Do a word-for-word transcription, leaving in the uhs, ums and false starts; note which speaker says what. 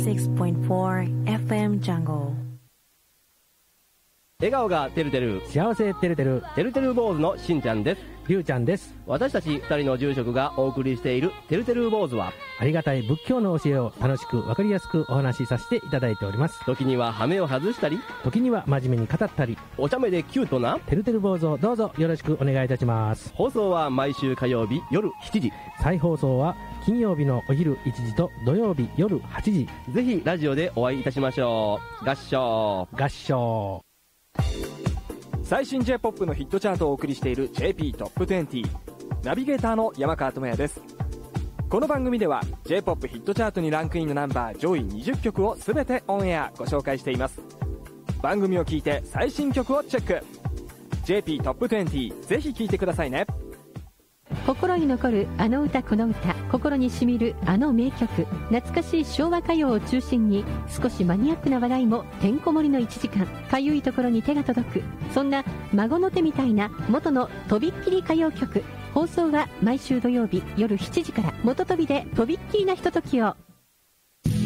Speaker 1: シックスポイントフォー エフエム Jungle。
Speaker 2: 笑顔がてるてる、
Speaker 3: 幸せてるてる、
Speaker 2: てるてる坊主のしんちゃんです。
Speaker 3: りゅうちゃんです。
Speaker 2: 私たちふたりの住職がお送りしているてるてる坊主は、
Speaker 3: ありがたい仏教の教えを楽しくわかりやすくお話しさせていただいております。
Speaker 2: 時には羽目を外したり、
Speaker 3: 時には真面目に語ったり、
Speaker 2: お茶目でキュートな
Speaker 3: てるてる坊主をどうぞよろしくお願いいたします。
Speaker 2: 放送は毎週火曜日夜しちじ、
Speaker 3: 再放送は金曜日のお昼いちじと土曜日夜はちじ。
Speaker 2: ぜひラジオでお会いいたしましょう。合唱
Speaker 3: 合唱。
Speaker 4: 最新 J-ポップ のヒットチャートをお送りしている ジェーピー トップにじゅう。ナビゲーターの山川智也です。この番組では J-ポップ ヒットチャートにランクインのナンバー上位にじゅっきょくをすべてオンエアご紹介しています。番組を聞いて最新曲をチェック。 ジェーピー トップにじゅう、ぜひ聞いてくださいね。
Speaker 5: 心に残るあの歌この歌、心にしみるあの名曲、懐かしい昭和歌謡を中心に少しマニアックな話題もてんこ盛りのいちじかん。かゆいところに手が届く、そんな孫の手みたいな元のとびっきり歌謡曲。放送は毎週土曜日夜しちじから。元飛びでとびっきりなひとときを。